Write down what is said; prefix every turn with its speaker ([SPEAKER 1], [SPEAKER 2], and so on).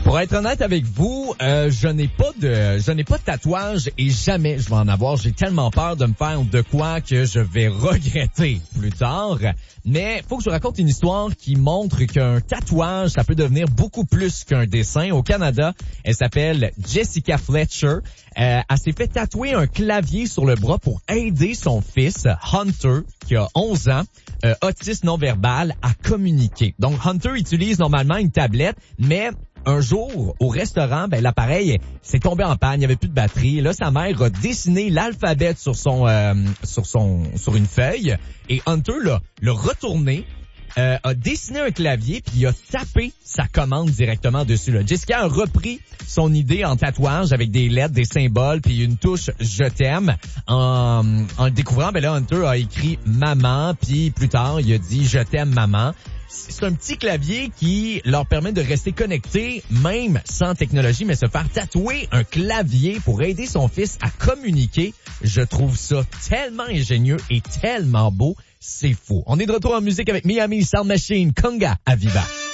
[SPEAKER 1] Pour être honnête avec vous, je n'ai pas de tatouage et jamais je vais en avoir. J'ai tellement peur de me faire de quoi que je vais regretter plus tard. Mais faut que je vous raconte une histoire qui montre qu'un tatouage, ça peut devenir beaucoup plus qu'un dessin. Au Canada, elle s'appelle Jessica Fletcher. Elle s'est fait tatouer un clavier sur le bras pour aider son fils, Hunter, qui a 11 ans, autiste non-verbal, à communiquer. Donc, Hunter utilise normalement une tablette, mais un jour, au restaurant, l'appareil s'est tombé en panne, il n'y avait plus de batterie. Là, sa mère a dessiné l'alphabet sur une feuille et Hunter l'a retourné, a dessiné un clavier puis il a tapé sa commande directement dessus. Là. Jessica a repris son idée en tatouage avec des lettres, des symboles puis une touche « Je t'aime ». En le découvrant, là, Hunter a écrit « Maman » puis plus tard, il a dit « Je t'aime, maman ». C'est un petit clavier qui leur permet de rester connectés, même sans technologie, mais se faire tatouer un clavier pour aider son fils à communiquer. Je trouve ça tellement ingénieux et tellement beau. C'est fou. On est de retour en musique avec Miami Sound Machine, Conga à Viva.